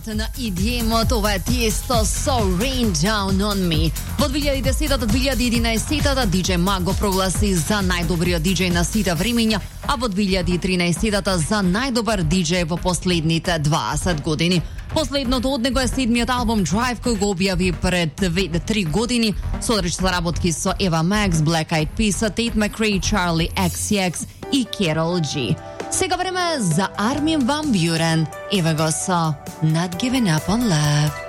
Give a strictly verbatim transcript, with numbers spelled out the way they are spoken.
natë në I D M të Tiesto So Rain Down on Me. Po të vilja i deseta të vilja di na eseta D J Mago proglasi za najdobrio D J na sita vriminja, apo të vilja di tri na eseta za najdobar D J po poslednjit dvadeset godini. Последното од него е седмиот албум Drive кој го објави пред три години. Содржи работки со Eva Max, Black Eyed Peas, Tate McRae, Charlie X C X и Karol G. Сега време за Armin van Buuren. Ева го со Not Giving Up on Love.